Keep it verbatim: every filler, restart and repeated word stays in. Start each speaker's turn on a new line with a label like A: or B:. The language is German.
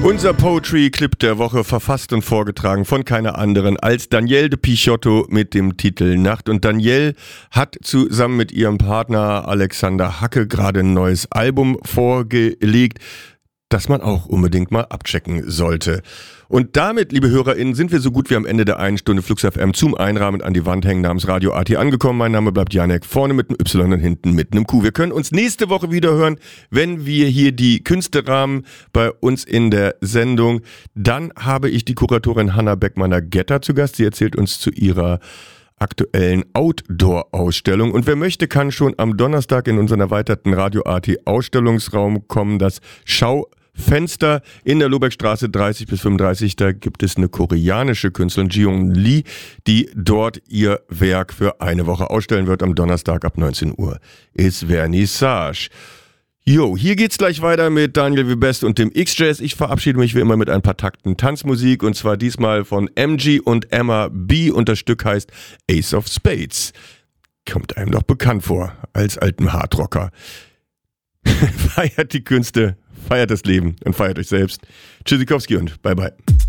A: Unser Poetry-Clip der Woche, verfasst und vorgetragen von keiner anderen als Danielle de Pichotto mit dem Titel Nacht. Und Danielle hat zusammen mit ihrem Partner Alexander Hacke gerade ein neues Album vorgelegt, das man auch unbedingt mal abchecken sollte. Und damit, liebe HörerInnen, sind wir so gut wie am Ende der einen Stunde Flux F M zum Einrahmen an die Wand hängen namens Radio A T angekommen. Mein Name bleibt Janek, vorne mit einem Y und hinten mit einem Q. Wir können uns nächste Woche wieder hören, wenn wir hier die Künste rahmen bei uns in der Sendung. Dann habe ich die Kuratorin Hanna Beckmanner-Getter zu Gast. Sie erzählt uns zu ihrer aktuellen Outdoor-Ausstellung. Und wer möchte, kann schon am Donnerstag in unseren erweiterten Radio A T Ausstellungsraum kommen. Das Schaufenster in der Lohbergstraße dreißig bis fünfunddreißig. Da gibt es eine koreanische Künstlerin, Jiyoung Lee, die dort ihr Werk für eine Woche ausstellen wird. Am Donnerstag ab neunzehn Uhr ist Vernissage. Jo, hier geht's gleich weiter mit Daniel Webest und dem X-Jazz. Ich verabschiede mich wie immer mit ein paar Takten Tanzmusik und zwar diesmal von M G und Emma B. und das Stück heißt Ace of Spades. Kommt einem doch bekannt vor als alten Hardrocker. Feiert die Künste, feiert das Leben und feiert euch selbst. Tschüssikowski und bye bye.